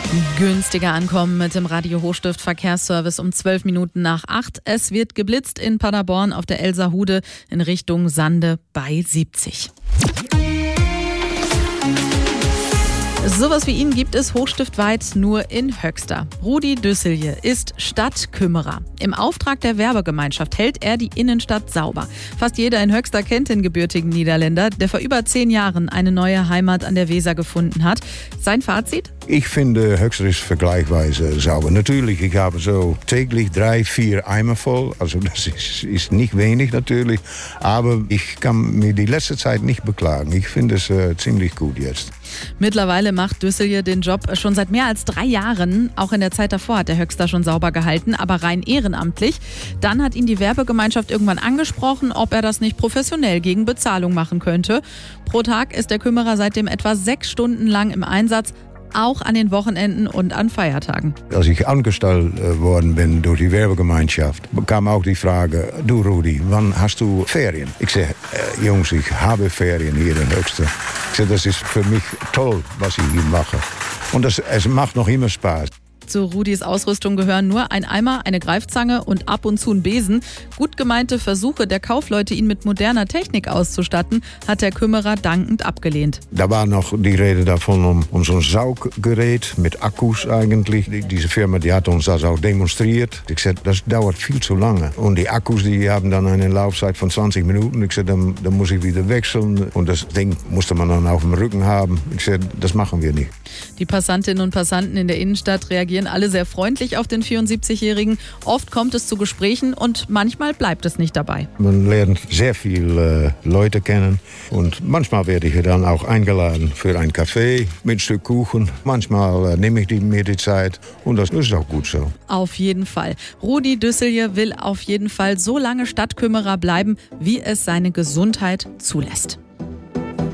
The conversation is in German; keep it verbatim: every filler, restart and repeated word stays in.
Günstiger ankommen mit dem Radio Hochstift Verkehrsservice um zwölf Minuten nach acht. Es wird geblitzt in Paderborn auf der Elserhude in Richtung Sande bei siebzig. Sowas wie ihn gibt es hochstiftweit nur in Höxter. Rudi Düsselje ist Stadtkümmerer. Im Auftrag der Werbegemeinschaft hält er die Innenstadt sauber. Fast jeder in Höxter kennt den gebürtigen Niederländer, der vor über zehn Jahren eine neue Heimat an der Weser gefunden hat. Sein Fazit? Ich finde, Höxter ist vergleichsweise sauber. Natürlich, ich habe so täglich drei, vier Eimer voll. Also das ist, ist nicht wenig natürlich. Aber ich kann mir die letzte Zeit nicht beklagen. Ich finde es äh, ziemlich gut jetzt. Mittlerweile macht Düsselje den Job schon seit mehr als drei Jahren. Auch in der Zeit davor hat der Höxter schon sauber gehalten, aber rein ehrenamtlich. Dann hat ihn die Werbegemeinschaft irgendwann angesprochen, ob er das nicht professionell gegen Bezahlung machen könnte. Pro Tag ist der Kümmerer seitdem etwa sechs Stunden lang im Einsatz, auch an den Wochenenden und an Feiertagen. Als ich angestellt worden bin durch die Werbegemeinschaft, kam auch die Frage, du Rudi, wann hast du Ferien? Ich sage, äh, Jungs, ich habe Ferien hier in Höxter. Ich sage, das ist für mich toll, was ich hier mache. Und das, es macht noch immer Spaß. Zu Rudis Ausrüstung gehören nur ein Eimer, eine Greifzange und ab und zu ein Besen. Gut gemeinte Versuche der Kaufleute, ihn mit moderner Technik auszustatten, hat der Kümmerer dankend abgelehnt. Da war noch die Rede davon um, um so ein Sauggerät mit Akkus eigentlich. Die, diese Firma die hat uns das auch demonstriert. Ich sagte, das dauert viel zu lange. Und die Akkus die haben dann eine Laufzeit von zwanzig Minuten. Ich sagte, dann, dann muss ich wieder wechseln. Und das Ding musste man dann auf dem Rücken haben. Ich sagte, das machen wir nicht. Die Passantinnen und Passanten in der Innenstadt reagieren alle sehr freundlich auf den vierundsiebzigjährigen. Oft kommt es zu Gesprächen und manchmal bleibt es nicht dabei. Man lernt sehr viele äh, Leute kennen und manchmal werde ich dann auch eingeladen für ein Café mit ein Stück Kuchen. Manchmal äh, nehme ich die, mir die Zeit und das ist auch gut so. Auf jeden Fall. Rudi Düsselje will auf jeden Fall so lange Stadtkümmerer bleiben, wie es seine Gesundheit zulässt.